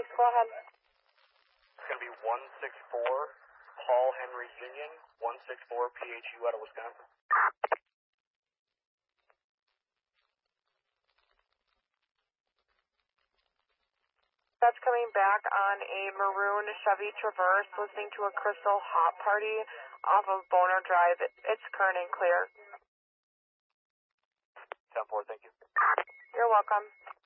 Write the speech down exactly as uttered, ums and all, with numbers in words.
six, go ahead. It's going to be one six four Paul Henry Union, one six four P H U out of Wisconsin. That's coming back on a maroon Chevy Traverse, listening to a Crystal Hot Party off of Boner Drive. It's current and clear. ten four, thank you. You're welcome.